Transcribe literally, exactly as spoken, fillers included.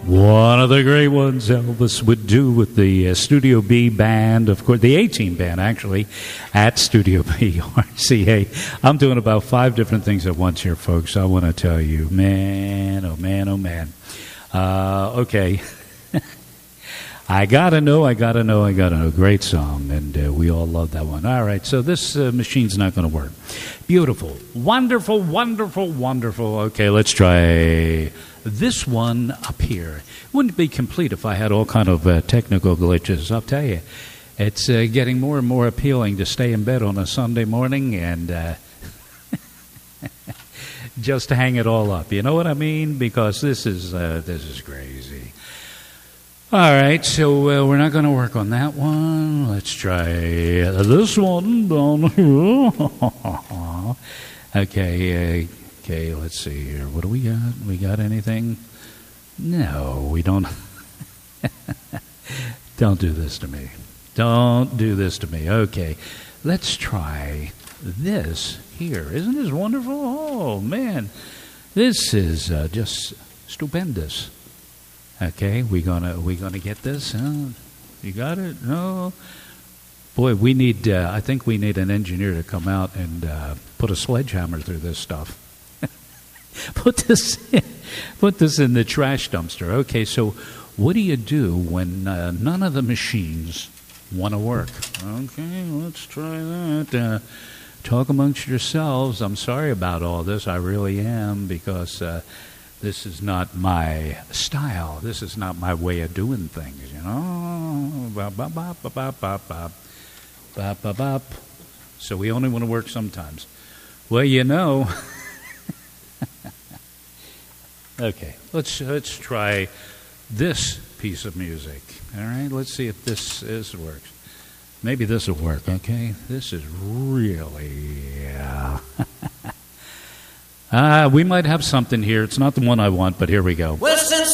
One of the great ones Elvis would do with the uh, Studio B band, of course, the A-Team band, actually, at Studio B, R C A. I'm doing about five different things at once here, folks. I want to tell you, man, oh, man, oh, man. Uh, okay. I gotta know, I gotta know, I gotta know. Great song, and uh, we all love that one. All right, so this uh, machine's not going to work. Beautiful, wonderful, wonderful, wonderful. Okay, let's try this one up here. It wouldn't be complete if I had all kind of uh, technical glitches. I'll tell you, it's uh, getting more and more appealing to stay in bed on a Sunday morning and uh, just hang it all up. You know what I mean? Because this is uh, this is crazy. All right, so uh, we're not going to work on that one. Let's try this one down here. Okay, uh, okay, let's see here. What do we got? We got anything? No, we don't. Don't do this to me. Don't do this to me. Okay, let's try this here. Isn't this wonderful? Oh, man. This is uh, just stupendous. Okay, we gonna we gonna get this? Huh? You got it? No, boy, we need. Uh, I think we need an engineer to come out and uh, put a sledgehammer through this stuff. put this, in, put this in the trash dumpster. Okay, so what do you do when uh, none of the machines want to work? Okay, let's try that. Uh, talk amongst yourselves. I'm sorry about all this. I really am, because. Uh, This is not my style. This is not my way of doing things, you know. Bop, bop, bop, bop, bop, bop, bop, bop, bop, bop. So we only want to work sometimes. Well, you know. Okay, let's let's try this piece of music. All right, let's see if this this works. Maybe this will work. Okay, this is really. Uh, Uh, we might have something here. It's not the one I want, but here we go. Well, since